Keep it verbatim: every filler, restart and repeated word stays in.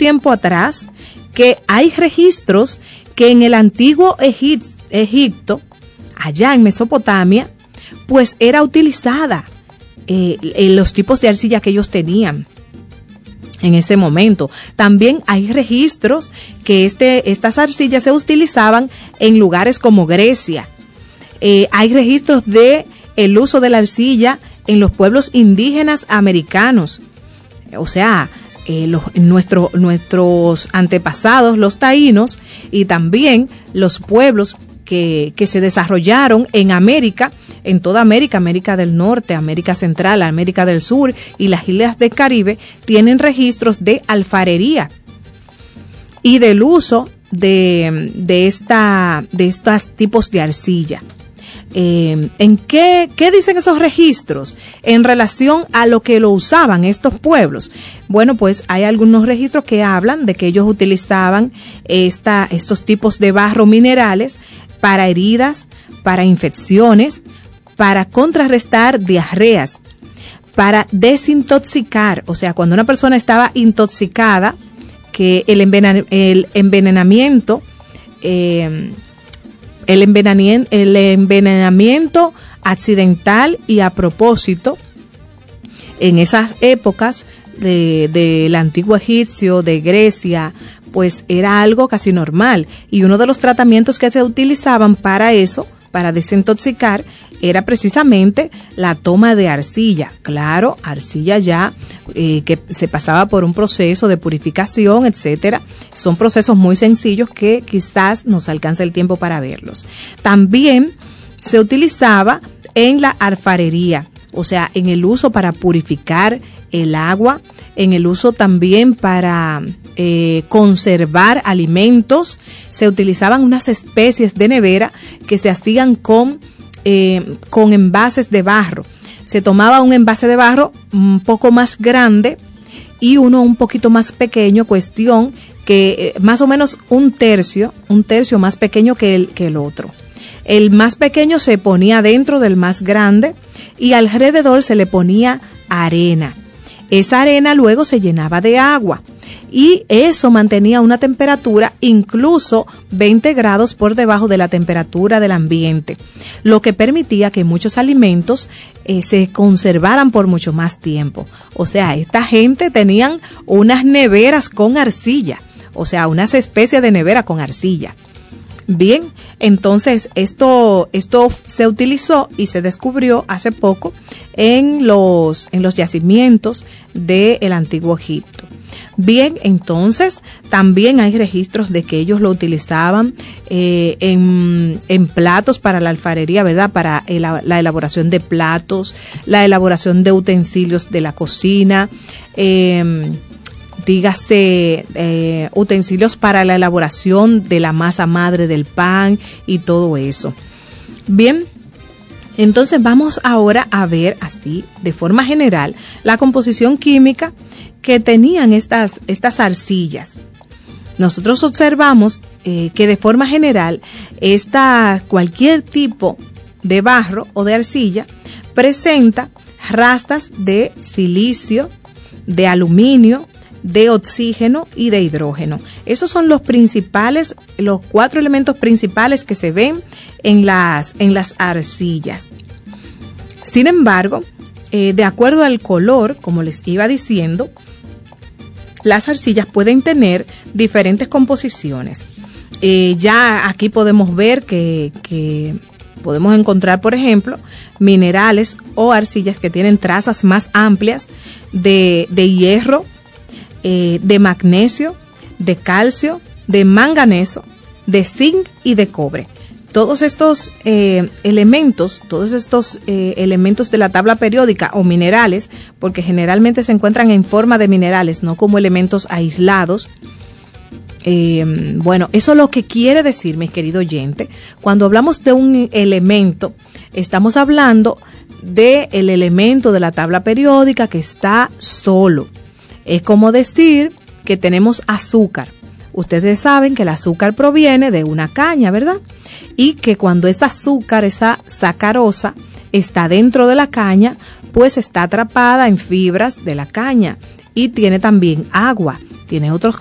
tiempo atrás que hay registros que en el antiguo Egip- Egipto, allá en Mesopotamia, pues era utilizada eh, en los tipos de arcilla que ellos tenían en ese momento. También hay registros que este, estas arcillas se utilizaban en lugares como Grecia. Eh, hay registros de el uso de la arcilla en los pueblos indígenas americanos. O sea, eh, los, nuestro, nuestros antepasados, los taínos, y también los pueblos que, que se desarrollaron en América, en toda América, América del Norte, América Central, América del Sur y las islas del Caribe, tienen registros de alfarería y del uso de, de, esta, de estos tipos de arcilla. Eh, ¿En qué, qué dicen esos registros en relación a lo que lo usaban estos pueblos? Bueno, pues hay algunos registros que hablan de que ellos utilizaban esta, estos tipos de barro minerales para heridas, para infecciones, para contrarrestar diarreas, para desintoxicar. O sea, cuando una persona estaba intoxicada, que el, envenen- el envenenamiento eh, El envenenamiento, el envenenamiento accidental y a propósito, en esas épocas de, del antiguo egipcio, de Grecia, pues era algo casi normal. Y uno de los tratamientos que se utilizaban para eso, para desintoxicar, era precisamente la toma de arcilla. Claro, arcilla ya eh, que se pasaba por un proceso de purificación, etcétera. Son procesos muy sencillos que quizás nos alcance el tiempo para verlos. También se utilizaba en la alfarería, o sea, en el uso para purificar el agua, en el uso también para eh, conservar alimentos. Se utilizaban unas especies de nevera que se hacían con Eh, con envases de barro. Se tomaba un envase de barro un poco más grande y uno un poquito más pequeño, cuestión que eh, más o menos un tercio, un tercio más pequeño que el, que el otro. El más pequeño se ponía dentro del más grande y alrededor se le ponía arena. Esa arena luego se llenaba de agua y eso mantenía una temperatura incluso veinte grados por debajo de la temperatura del ambiente, lo que permitía que muchos alimentos eh, se conservaran por mucho más tiempo. O sea, esta gente tenían unas neveras con arcilla, o sea, unas especies de nevera con arcilla. Bien, entonces esto, esto se utilizó y se descubrió hace poco en los, en los yacimientos del antiguo Egipto. Bien, entonces también hay registros de que ellos lo utilizaban eh, en, en platos para la alfarería, ¿verdad? Para el, la elaboración de platos, la elaboración de utensilios de la cocina, eh, dígase eh, utensilios para la elaboración de la masa madre del pan y todo eso. Bien, entonces vamos ahora a ver así, de forma general, la composición química que tenían estas, estas arcillas. Nosotros observamos eh, que de forma general esta, cualquier tipo de barro o de arcilla presenta rastas de silicio, de aluminio, de oxígeno y de hidrógeno. Esos son los principales, los cuatro elementos principales que se ven en las, en las arcillas. Sin embargo, eh, de acuerdo al color, como les iba diciendo, las arcillas pueden tener diferentes composiciones. Eh, ya aquí podemos ver que, que podemos encontrar, por ejemplo, minerales o arcillas que tienen trazas más amplias de, de hierro, Eh, de magnesio, de calcio, de manganeso, de zinc y de cobre. Todos estos eh, elementos, todos estos eh, elementos de la tabla periódica o minerales, porque generalmente se encuentran en forma de minerales, no como elementos aislados. Eh, bueno, eso es lo que quiere decir, mi querido oyente, cuando hablamos de un elemento, estamos hablando del elemento de la tabla periódica que está solo. Es como decir que tenemos azúcar. Ustedes saben que el azúcar proviene de una caña, ¿verdad? Y que cuando ese azúcar, esa sacarosa, está dentro de la caña, pues está atrapada en fibras de la caña y tiene también agua, tiene otros